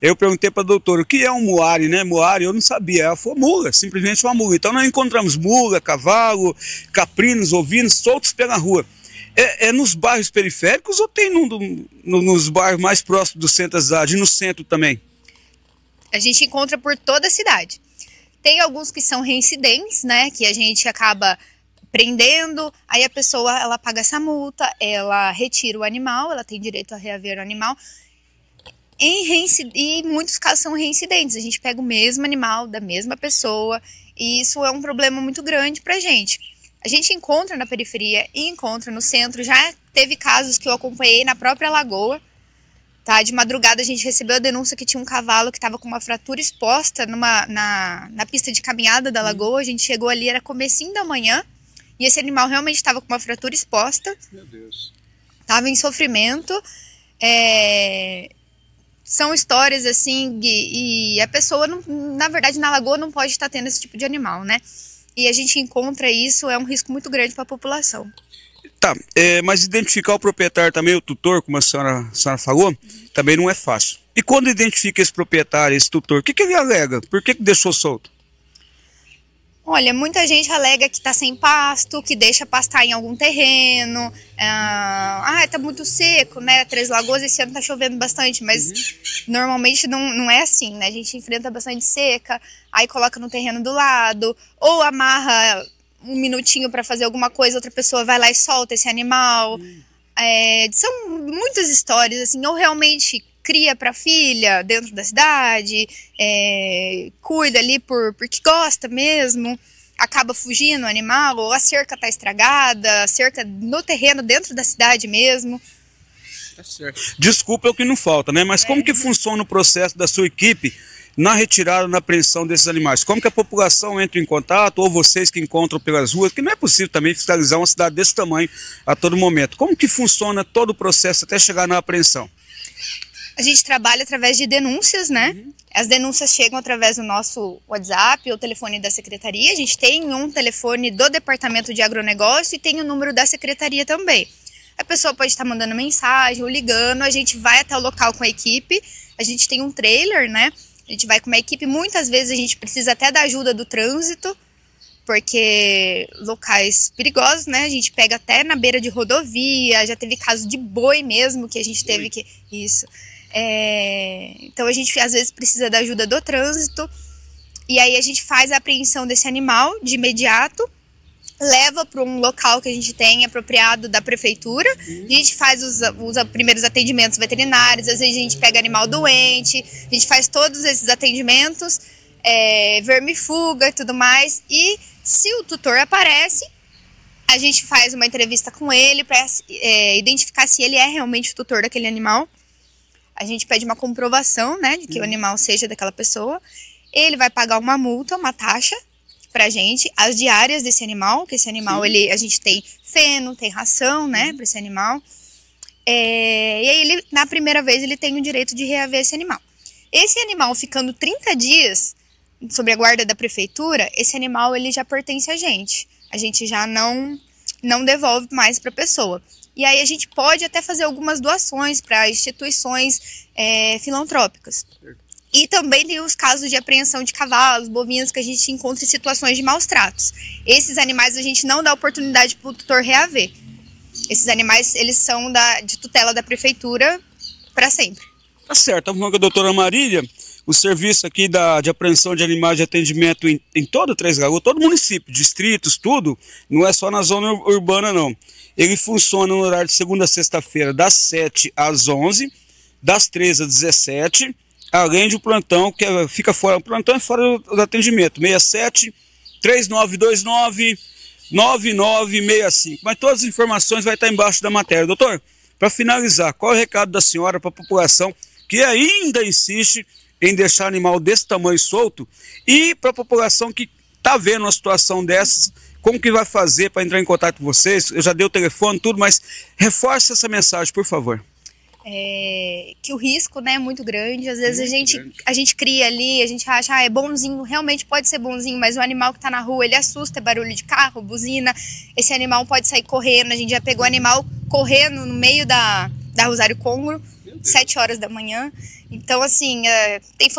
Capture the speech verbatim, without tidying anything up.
Eu perguntei para a doutora o que é um muari, né? Muari eu não sabia, ela falou mula, simplesmente uma mula. Então nós encontramos mula, cavalo, caprinos, ovinos soltos pela rua. É, é nos bairros periféricos ou tem no, no, nos bairros mais próximos do centro da cidade e no centro também? A gente encontra por toda a cidade. Tem alguns que são reincidentes, né? Que a gente acaba prendendo, aí a pessoa ela paga essa multa, ela retira o animal, ela tem direito a reaver o animal. Em reincidentes, e em muitos casos são reincidentes, a gente pega o mesmo animal da mesma pessoa e isso é um problema muito grande pra gente. A gente encontra na periferia e encontra no centro, já teve casos que eu acompanhei na própria Lagoa, tá? De madrugada a gente recebeu a denúncia que tinha um cavalo que estava com uma fratura exposta numa, na, na pista de caminhada da Lagoa, a gente chegou ali, era comecinho da manhã, e esse animal realmente estava com uma fratura exposta. Meu Deus. Estava em sofrimento, é... São histórias assim, e, e a pessoa, não, na verdade, na Lagoa não pode estar tendo esse tipo de animal, né? E a gente encontra isso, é um risco muito grande para a população. Tá, é, mas identificar o proprietário também, o tutor, como a senhora, a senhora falou, também não é fácil. E quando identifica esse proprietário, esse tutor, o que, que ele alega? Por que, que deixou solto? Olha, muita gente alega que está sem pasto, que deixa pastar em algum terreno. Ah, tá muito seco, né? Três Lagoas esse ano tá chovendo bastante, mas uhum. normalmente não, não é assim, né? A gente enfrenta bastante seca, aí coloca no terreno do lado, ou amarra um minutinho para fazer alguma coisa, outra pessoa vai lá e solta esse animal. Uhum. É, são muitas histórias, assim, ou realmente cria para filha dentro da cidade, é, cuida ali por, porque gosta mesmo, acaba fugindo o animal, ou a cerca está estragada, a cerca no terreno dentro da cidade mesmo. Tá certo. Desculpa é o que não falta, né? Mas é. Como que funciona o processo da sua equipe na retirada, na apreensão desses animais? Como que a população entra em contato, ou vocês que encontram pelas ruas, que não é possível também fiscalizar uma cidade desse tamanho a todo momento. Como que funciona todo o processo até chegar na apreensão? A gente trabalha através de denúncias, né? Uhum. As denúncias chegam através do nosso WhatsApp ou telefone da secretaria. A gente tem um telefone do Departamento de Agronegócio e tem o número da secretaria também. A pessoa pode estar mandando mensagem ou ligando, a gente vai até o local com a equipe. A gente tem um trailer, né? A gente vai com uma equipe, muitas vezes a gente precisa até da ajuda do trânsito, porque locais perigosos, né? A gente pega até na beira de rodovia, já teve caso de boi mesmo que a gente teve que... Isso. É, então a gente às vezes precisa da ajuda do trânsito e aí a gente faz a apreensão desse animal de imediato, leva para um local que a gente tem apropriado da prefeitura, uhum. A gente faz os, os primeiros atendimentos veterinários, às vezes a gente pega animal doente, a gente faz todos esses atendimentos, é, vermifuga e tudo mais, e se o tutor aparece, a gente faz uma entrevista com ele para é, identificar se ele é realmente o tutor daquele animal. A gente pede uma comprovação, né, de que uhum. o animal seja daquela pessoa. Ele vai pagar uma multa, uma taxa pra gente, as diárias desse animal, que esse animal, ele, a gente tem feno, tem ração, né, uhum. para esse animal. É, e aí, ele, na primeira vez, ele tem o direito de reaver esse animal. Esse animal ficando trinta dias sob a guarda da prefeitura, esse animal, ele já pertence a gente. A gente já não, não devolve mais para a pessoa. E aí a gente pode até fazer algumas doações para instituições é, filantrópicas. E também tem os casos de apreensão de cavalos, bovinos, que a gente encontra em situações de maus tratos. Esses animais a gente não dá oportunidade para o tutor reaver. Esses animais, eles são da, de tutela da prefeitura para sempre. Tá certo, estamos falando com a doutora Marília. O serviço aqui da, de apreensão de animais de atendimento em, em todo o Três Lagoas, todo município, distritos, tudo, não é só na zona urbana não. Ele funciona no horário de segunda a sexta-feira, das sete às onze, das treze às dezessete, além de um plantão que é, fica fora, o plantão é fora do, do atendimento, seis sete, três nove dois nove, nove nove seis cinco. Mas todas as informações vai estar embaixo da matéria. Doutor, para finalizar, qual é o recado da senhora para a população que ainda insiste em deixar animal desse tamanho solto e para a população que está vendo uma situação dessas, como que vai fazer para entrar em contato com vocês? Eu já dei o telefone, tudo, mas reforce essa mensagem, por favor. É, que o risco, né, é muito grande. Às vezes muito a, gente, a gente cria ali, a gente acha, ah, é bonzinho, realmente pode ser bonzinho, mas o animal que está na rua, ele assusta, é barulho de carro, buzina, esse animal pode sair correndo. A gente já pegou o animal correndo no meio da, da Rosário Congro, sete horas da manhã. Então, assim, é, tem